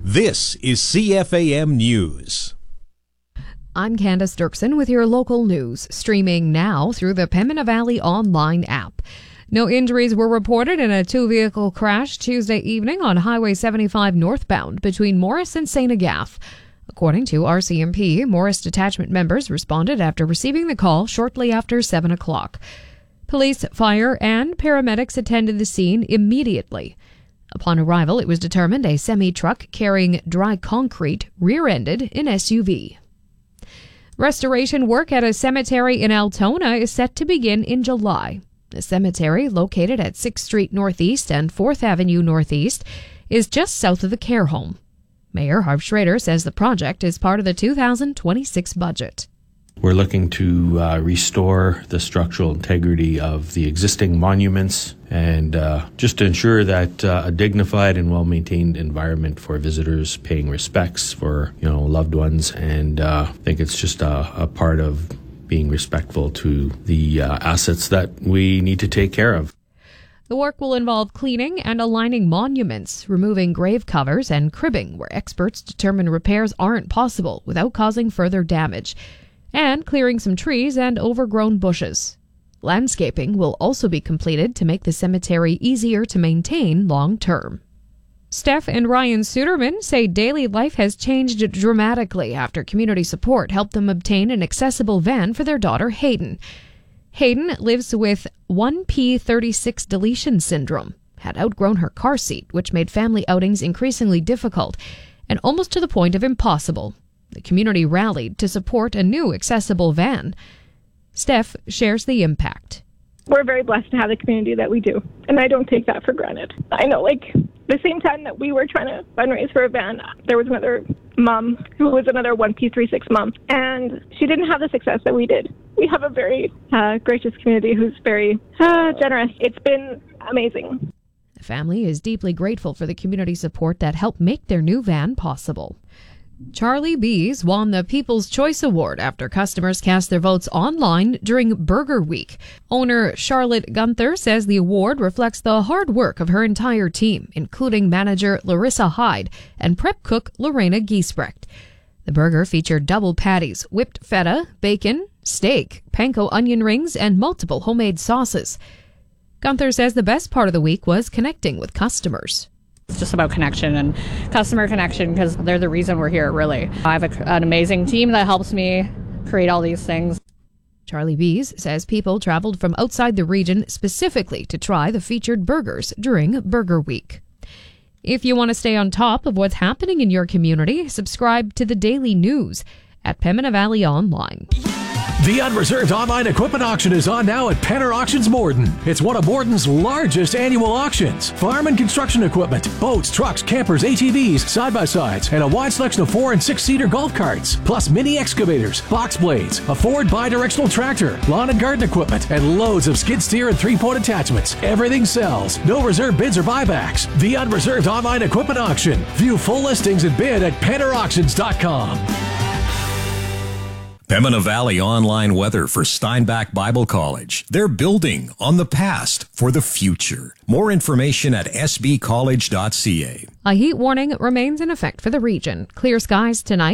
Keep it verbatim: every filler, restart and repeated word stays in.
This is C F A M News. I'm Candace Dirksen with your local news, streaming now through the Pembina Valley online app. No injuries were reported in a two-vehicle crash Tuesday evening on Highway seventy-five northbound between Morris and Saint Agath. According to R C M P, Morris detachment members responded after receiving the call shortly after seven o'clock. Police, fire, and paramedics attended the scene immediately. Upon arrival, it was determined a semi-truck carrying dry concrete rear-ended an S U V. Restoration work at a cemetery in Altona is set to begin in July. The cemetery, located at sixth Street Northeast and fourth Avenue Northeast, is just south of the care home. Mayor Harv Schrader says the project is part of the two thousand twenty-six budget. We're looking to uh, restore the structural integrity of the existing monuments and uh, just to ensure that uh, a dignified and well-maintained environment for visitors paying respects for, you know, loved ones. And uh, I think it's just a, a part of being respectful to the uh, assets that we need to take care of. The work will involve cleaning and aligning monuments, removing grave covers and cribbing where experts determine repairs aren't possible without causing further damage, and clearing some trees and overgrown bushes. Landscaping will also be completed to make the cemetery easier to maintain long-term. Steph and Ryan Suderman say daily life has changed dramatically after community support helped them obtain an accessible van for their daughter Hayden. Hayden lives with one p thirty-six deletion syndrome, had outgrown her car seat, which made family outings increasingly difficult and almost to the point of impossible. The community rallied to support a new accessible van. Steph shares the impact. We're very blessed to have the community that we do, and I don't take that for granted. I know, like, the same time that we were trying to fundraise for a van, there was another mom who was another one P thirty-six mom, and she didn't have the success that we did. We have a very uh, gracious community who's very uh, generous. It's been amazing. The family is deeply grateful for the community support that helped make their new van possible. Charlie Bees won the People's Choice Award after customers cast their votes online during Burger Week. Owner Charlotte Gunther says the award reflects the hard work of her entire team, including manager Larissa Hyde and prep cook Lorena Giesbrecht. The burger featured double patties, whipped feta, bacon, steak, panko onion rings, and multiple homemade sauces. Gunther says the best part of the week was connecting with customers. It's just about connection and customer connection because they're the reason we're here, really. I have a, an amazing team that helps me create all these things. Charlie Bees says people traveled from outside the region specifically to try the featured burgers during Burger Week. If you want to stay on top of what's happening in your community, subscribe to the Daily News at Pembina Valley Online. The Unreserved Online Equipment Auction is on now at Penner Auctions Morden. It's one of Morden's largest annual auctions. Farm and construction equipment, boats, trucks, campers, A T Vs, side-by-sides, and a wide selection of four- and six-seater golf carts, plus mini excavators, box blades, a Ford bi-directional tractor, lawn and garden equipment, and loads of skid steer and three-point attachments. Everything sells. No reserve bids or buybacks. The Unreserved Online Equipment Auction. View full listings and bid at penner auctions dot com. Pembina Valley online weather for Steinbach Bible College. They're building on the past for the future. More information at s b college dot c a. A heat warning remains in effect for the region. Clear skies tonight.